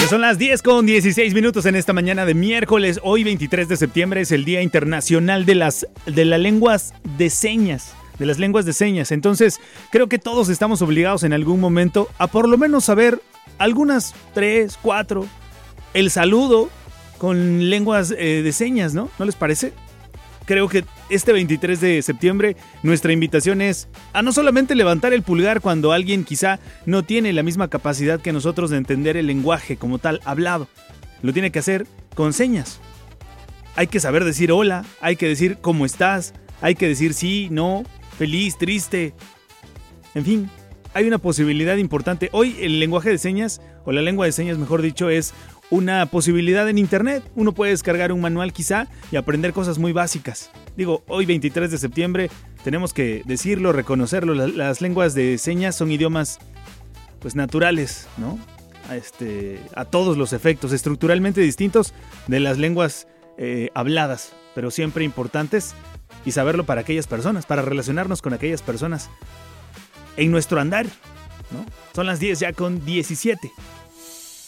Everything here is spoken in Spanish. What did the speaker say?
Son las 10:16 en esta mañana de miércoles. Hoy 23 de septiembre es el Día Internacional de las lenguas de señas. De las lenguas de señas. Entonces, creo que todos estamos obligados en algún momento a por lo menos saber algunas 3, 4, el saludo con lenguas de señas, ¿no? ¿No les parece? Creo que este 23 de septiembre nuestra invitación es a no solamente levantar el pulgar cuando alguien quizá no tiene la misma capacidad que nosotros de entender el lenguaje como tal hablado. Lo tiene que hacer con señas. Hay que saber decir hola, hay que decir cómo estás, hay que decir sí, no, feliz, triste. En fin, hay una posibilidad importante. Hoy el lenguaje de señas, o la lengua de señas mejor dicho, es una posibilidad en internet. Uno puede descargar un manual quizá y aprender cosas muy básicas. Digo, hoy 23 de septiembre tenemos que decirlo, reconocerlo. Las lenguas de señas son idiomas pues naturales, ¿no? A todos los efectos, estructuralmente distintos de las lenguas habladas, pero siempre importantes, y saberlo para aquellas personas, para relacionarnos con aquellas personas en nuestro andar, ¿no? Son las 10:17.